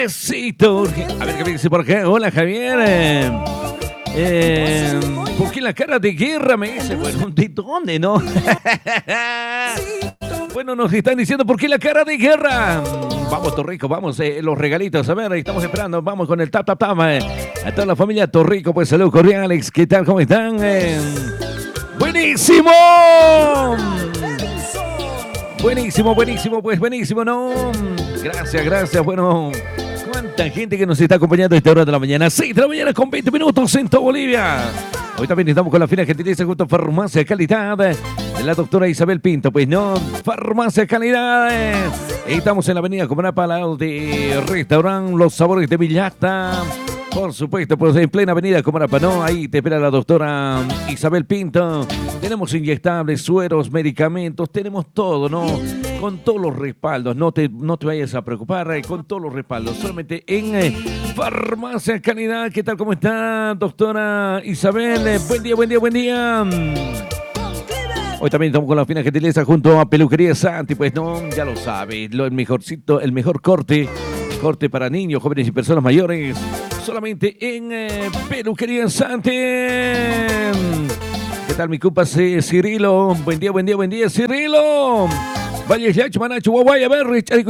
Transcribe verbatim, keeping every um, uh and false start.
Besito. A ver qué me dice por qué. Hola, Javier. Eh, eh, ¿Por qué la cara de guerra? Me dice. Bueno, ¿de dónde, no? Bueno, nos están diciendo por qué la cara de guerra. Vamos, Torrico, vamos, eh, los regalitos. A ver, estamos esperando. Vamos con el tap, tap, tap. Eh. A toda la familia Torrico, pues saludos cordiales. ¿Qué tal? ¿Cómo están? Eh, ¡Buenísimo! Buenísimo, buenísimo, pues buenísimo, ¿no? Gracias, gracias. Bueno, cuánta gente que nos está acompañando a esta hora de la mañana. seis de la mañana con veinte minutos en toda Bolivia. Hoy también estamos con la fina gentileza junto a Farmacia Calidad de la doctora Isabel Pinto. Pues no, Farmacia Calidad. Estamos en la avenida Comunapa, de restaurante Los Sabores de Villata. Por supuesto, pues en plena avenida Comarapa, ¿no? Ahí te espera la doctora Isabel Pinto. Tenemos inyectables, sueros, medicamentos, tenemos todo, ¿no? Con todos los respaldos, no te, no te vayas a preocupar, eh, con todos los respaldos. Solamente en eh, Farmacia Calidad. ¿Qué tal? ¿Cómo está, doctora Isabel? Eh, buen día, buen día, buen día. Hoy también estamos con la fina gentileza junto a Peluquería Santi, pues no, ya lo sabes, lo, el mejorcito, el mejor corte, corte para niños, jóvenes y personas mayores. Solamente en eh, Peluquería Santi. ¿Qué tal, mi compa Cirilo? Buen día, buen día, buen día, Cirilo. Valle Yacho, Manacho, Guaguay, a ver, Richard.